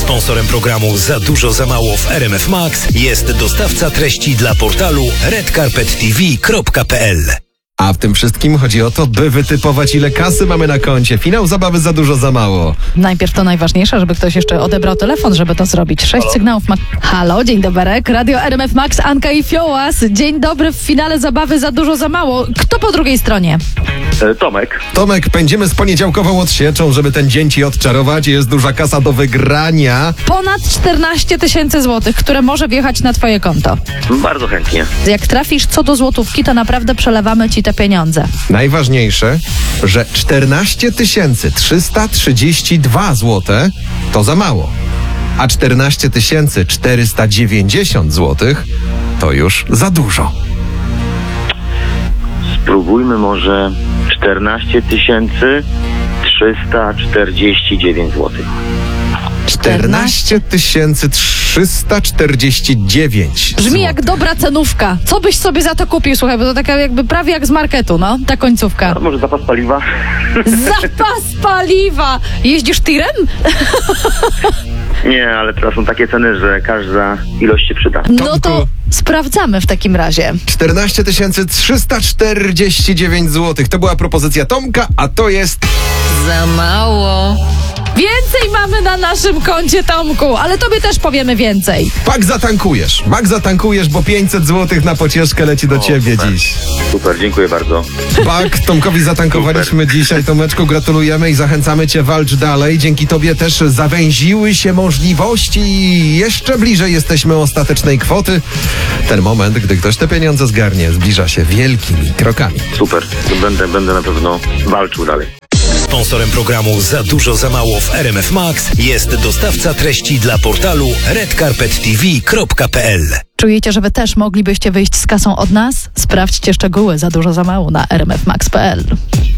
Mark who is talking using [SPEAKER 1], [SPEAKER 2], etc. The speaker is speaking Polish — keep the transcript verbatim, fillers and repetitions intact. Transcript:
[SPEAKER 1] Sponsorem programu Za dużo za mało w R M F Max jest dostawca treści dla portalu red carpet t v kropka p l.
[SPEAKER 2] A w tym wszystkim chodzi o to, by wytypować, ile kasy mamy na koncie. Finał zabawy Za dużo za mało.
[SPEAKER 3] Najpierw to najważniejsze, żeby ktoś jeszcze odebrał telefon, żeby to zrobić. Sześć Halo. sygnałów ma... Halo, dzień dobry. Radio R M F Max, Anka i Fiołas. Dzień dobry w finale zabawy Za dużo za mało. Kto po drugiej stronie?
[SPEAKER 4] E, Tomek.
[SPEAKER 2] Tomek, pędzimy z poniedziałkową odsieczą, żeby ten dzień ci odczarować. Jest duża kasa do wygrania.
[SPEAKER 3] Ponad czternaście tysięcy złotych, które może wjechać na twoje konto.
[SPEAKER 4] Bardzo chętnie.
[SPEAKER 3] Jak trafisz co do złotówki, to naprawdę przelewamy ci te pieniądze.
[SPEAKER 2] Najważniejsze, że czternaście tysięcy trzysta trzydzieści dwa złote to za mało, a czternaście tysięcy czterysta dziewięćdziesiąt złotych to już za dużo.
[SPEAKER 4] Spróbujmy może czternaście tysięcy trzysta czterdzieści dziewięć złotych.
[SPEAKER 2] czternaście tysięcy trzysta czterdzieści dziewięć
[SPEAKER 3] Brzmi
[SPEAKER 2] złotych.
[SPEAKER 3] jak dobra cenówka. Co byś sobie za to kupił? Słuchaj, bo to taka jakby prawie jak z marketu, no, ta końcówka.
[SPEAKER 4] A może zapas paliwa?
[SPEAKER 3] Zapas paliwa! Jeździsz tirem?
[SPEAKER 4] Nie, ale teraz są takie ceny, że każda ilość się przyda.
[SPEAKER 3] No
[SPEAKER 2] Tomku.
[SPEAKER 3] to sprawdzamy w takim razie.
[SPEAKER 2] czternaście tysięcy trzysta czterdzieści dziewięć złotych. To była propozycja Tomka, a to jest...
[SPEAKER 3] Za mało. Więcej mamy na naszym koncie, Tomku, ale tobie też powiemy więcej.
[SPEAKER 2] Pak zatankujesz. Pak zatankujesz, bo pięćset złotych na pocieszkę leci do
[SPEAKER 4] O,
[SPEAKER 2] ciebie
[SPEAKER 4] super.
[SPEAKER 2] dziś.
[SPEAKER 4] Super, dziękuję bardzo.
[SPEAKER 2] Pak, Tomkowi zatankowaliśmy dzisiaj. Tomeczku, gratulujemy i zachęcamy cię, walcz dalej. Dzięki tobie też zawęziły się możliwości i jeszcze bliżej jesteśmy ostatecznej kwoty. Ten moment, gdy ktoś te pieniądze zgarnie, zbliża się wielkimi krokami.
[SPEAKER 4] Super, będę, będę na pewno walczył dalej.
[SPEAKER 1] Sponsorem programu Za dużo za mało w R M F Max jest dostawca treści dla portalu red carpet t v kropka p l.
[SPEAKER 3] Czujecie, że wy też moglibyście wyjść z kasą od nas? Sprawdźcie szczegóły Za dużo za mało na r m f max kropka p l.